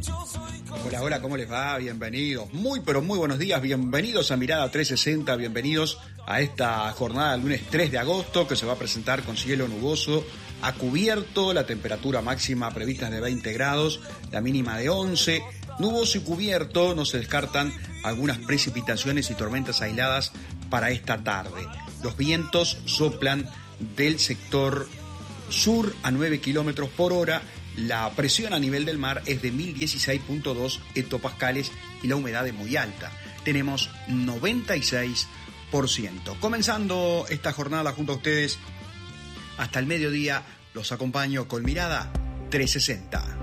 Hola, hola, ¿cómo les va? Bienvenidos. Muy, pero muy buenos días. Bienvenidos a Mirada 360. Bienvenidos a esta jornada del lunes 3 de agosto que se va a presentar con cielo nuboso a cubierto. La temperatura máxima prevista es de 20 grados, la mínima de 11. Nuboso y cubierto, no se descartan algunas precipitaciones y tormentas aisladas para esta tarde. Los vientos soplan del sector sur a 9 kilómetros por hora. La presión a nivel del mar es de 1016.2 hectopascales y la humedad es muy alta. Tenemos 96%. Comenzando esta jornada junto a ustedes hasta el mediodía, los acompaño con Mirada 360.